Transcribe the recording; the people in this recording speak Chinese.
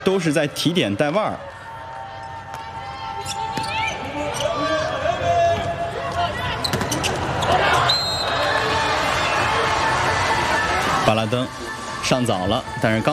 都是在提点带腕儿。巴拉登上早了，但是刚。